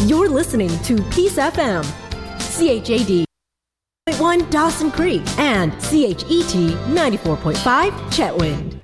You're listening to Peace FM, CHAD 1 Dawson Creek, and CHET 94.5 Chetwynd.